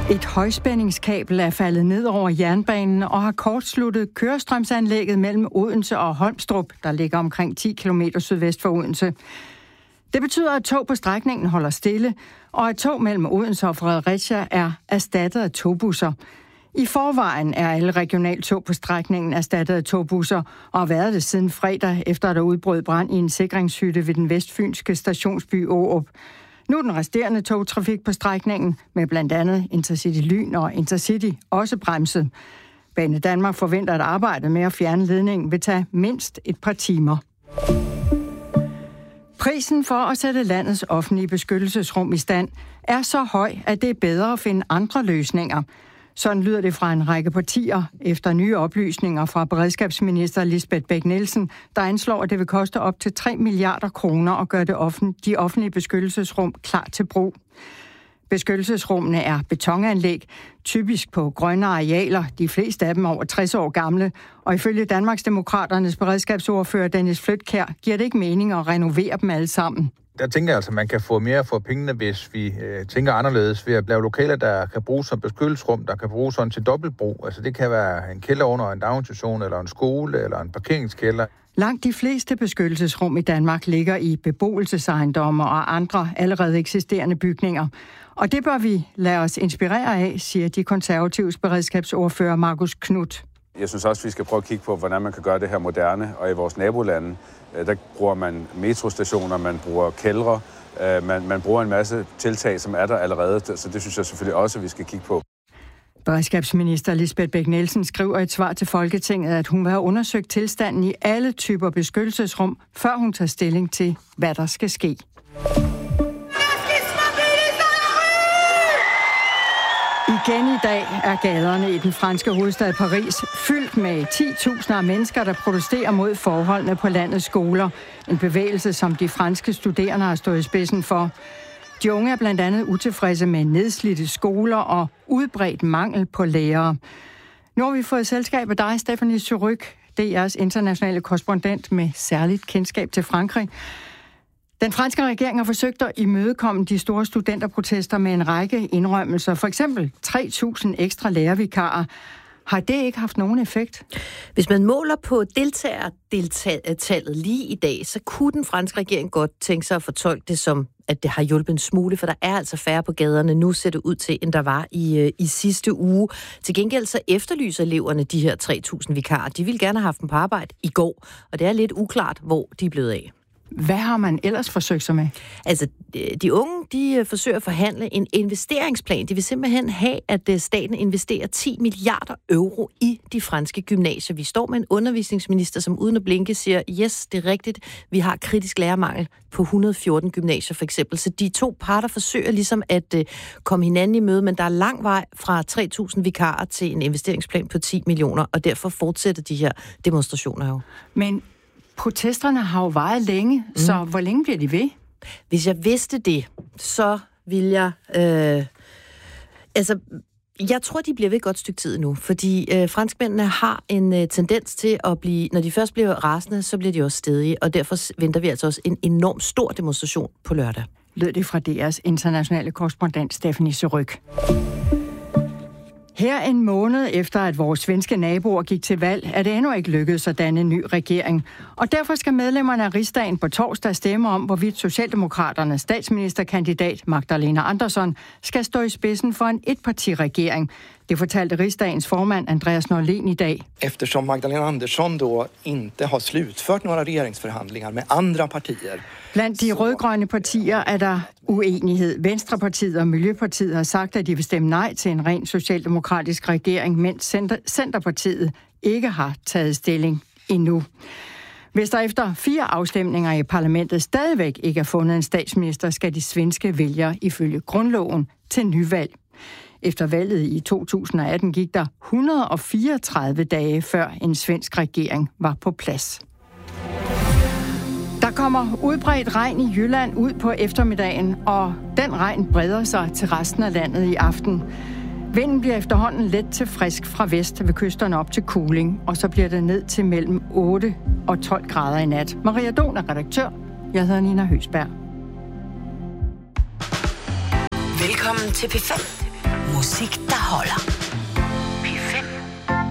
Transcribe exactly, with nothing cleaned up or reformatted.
Et højspændingskabel er faldet ned over jernbanen og har kortsluttet kørestrømsanlægget mellem Odense og Holmstrup, der ligger omkring ti kilometer sydvest for Odense. Det betyder, at tog på strækningen holder stille, og at tog mellem Odense og Fredericia er erstattet af togbusser. I forvejen er alle regionaltog på strækningen erstattet af togbusser, og har været det siden fredag, efter at der udbrød brand i en sikringshytte ved den vestfynske stationsby Aarup. Nu er den resterende togtrafik på strækningen med blandt andet Intercity Lyn og Intercity også bremset. Bane Danmark forventer, at arbejdet med at fjerne ledningen vil tage mindst et par timer. Prisen for at sætte landets offentlige beskyttelsesrum i stand er så høj, at det er bedre at finde andre løsninger. Sådan lyder det fra en række partier efter nye oplysninger fra beredskabsminister Lisbeth Bech-Nielsen, der anslår, at det vil koste op til tre milliarder kroner at gøre det offent- de offentlige beskyttelsesrum klar til brug. Beskyttelsesrummene er betonanlæg, typisk på grønne arealer, de fleste af dem over tres år gamle, og ifølge Danmarksdemokraternes beredskabsordfører Dennis Flydtkjær giver det ikke mening at renovere dem alle sammen. Der tænker jeg altså, at man kan få mere for pengene, hvis vi øh, tænker anderledes ved at lave lokaler, der kan bruges som beskyttelsesrum, der kan bruges sådan til dobbeltbrug. Altså det kan være en kælder under en daginstitution, eller en skole, eller en parkeringskælder. Langt de fleste beskyttelsesrum i Danmark ligger i beboelsesejendomme og andre allerede eksisterende bygninger. Og det bør vi lade os inspirere af, siger de konservatives beredskabsordfører Marcus Knuth. Jeg synes også, vi skal prøve at kigge på, hvordan man kan gøre det her moderne. Og i vores nabolande, der bruger man metrostationer, man bruger kældre, man, man bruger en masse tiltag, som er der allerede. Så det synes jeg selvfølgelig også, at vi skal kigge på. Beredskabsminister Lisbeth Bech-Nielsen skriver i et svar til Folketinget, at hun vil have undersøgt tilstanden i alle typer beskyttelsesrum, før hun tager stilling til, hvad der skal ske. Igen i dag er gaderne i den franske hovedstad Paris fyldt med ti tusinder af mennesker, der protesterer mod forholdene på landets skoler. En bevægelse, som de franske studerende har stået i spidsen for. De unge er blandt andet utilfredse med nedslidte skoler og udbredt mangel på lærere. Nu har vi fået selskab af dig, Stephanie Surrugue, D R's internationale korrespondent med særligt kendskab til Frankrig. Den franske regering har forsøgt at imødekomme de store studenterprotester med en række indrømmelser. For eksempel tre tusind ekstra lærervikarer. Har det ikke haft nogen effekt? Hvis man måler på deltagertallet lige i dag, så kunne den franske regering godt tænke sig at fortolke det som, at det har hjulpet en smule, for der er altså færre på gaderne. Nu ser det ud til, end der var i, i sidste uge. Til gengæld så efterlyser eleverne de her tre tusind vikarer. De ville gerne have haft dem på arbejde i går, og det er lidt uklart, hvor de er blevet af. Hvad har man ellers forsøgt sig med? Altså, de unge, de forsøger at forhandle en investeringsplan. De vil simpelthen have, at staten investerer ti milliarder euro i de franske gymnasier. Vi står med en undervisningsminister, som uden at blinke siger, yes, det er rigtigt, vi har kritisk lærermangel på et hundrede og fjorten gymnasier for eksempel. Så de to parter forsøger ligesom at komme hinanden i møde, men der er lang vej fra tre tusind vikarer til en investeringsplan på ti millioner, og derfor fortsætter de her demonstrationer jo. Men protesterne har jo varet længe, mm. så hvor længe bliver de ved? Hvis jeg vidste det, så ville jeg... Øh, altså, jeg tror, de bliver ved et godt stykke tid nu, fordi øh, franskmændene har en øh, tendens til at blive... Når de først bliver rasende, så bliver de også stedige, og derfor venter vi altså også en enorm stor demonstration på lørdag. Lød det fra D R's internationale korrespondent Stephanie Surrugue. Her en måned efter, at vores svenske naboer gik til valg, er det endnu ikke lykkedes at danne en ny regering. Og derfor skal medlemmerne af Rigsdagen på torsdag stemme om, hvorvidt Socialdemokraternes statsministerkandidat Magdalena Andersson skal stå i spidsen for en etpartiregering. Det fortalte Rigsdagens formand Andreas Norlén i dag. Eftersom Magdalena Andersson då inte har slutført några regeringsforhandlinger med andre partier. Blandt de rødgrønne partier er der uenighed. Venstrepartiet og Miljøpartiet har sagt, at de vil stemme nej til en ren socialdemokratisk regering, mens Center- Centerpartiet ikke har taget stilling endnu. Hvis der efter fire afstemninger i parlamentet stadigvæk ikke er fundet en statsminister, skal de svenske vælgere ifølge grundloven til nyvalg. Efter valget i to tusind og atten gik der et hundrede og fireogtredive dage, før en svensk regering var på plads. Der kommer udbredt regn i Jylland ud på eftermiddagen, og den regn breder sig til resten af landet i aften. Vinden bliver efterhånden let til frisk fra vest ved kysterne op til Kuling, og så bliver det ned til mellem otte og tolv grader i nat. Maria Don er redaktør. Jeg hedder Nina Høsberg. Velkommen til P fem. Musik, der holder.